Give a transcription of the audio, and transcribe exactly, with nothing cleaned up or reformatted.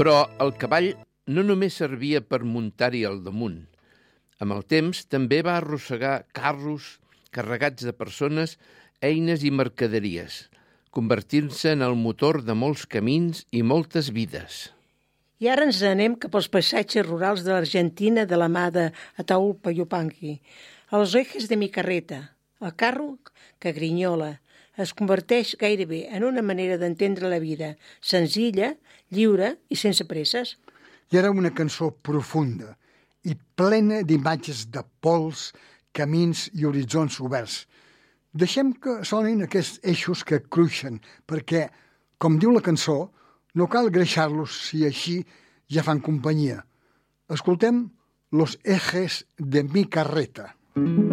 Però el cavall no només servia per muntar-hi al damunt. Amb el temps també va arrossegar carros carregats de persones, eines i mercaderies, convertint-se en el motor de molts camins i moltes vides. I ara ens anem cap als paisatges rurals de l'Argentina de la mà d'Atahualpa Yupanqui. Els ejes de mi carreta, el carro que grinyola, es converteix gairebé en una manera d'entendre la vida, senzilla, lliure i sense presses. I era una cançó profunda i plena d'imatges de pols, camins i horitzons oberts. Deixem que sonin aquests eixos que cruixen, perquè, com diu la cançó, no cal greixar-los si així ja fan companyia. Escoltem Los ejes de mi carreta. Mm-hmm.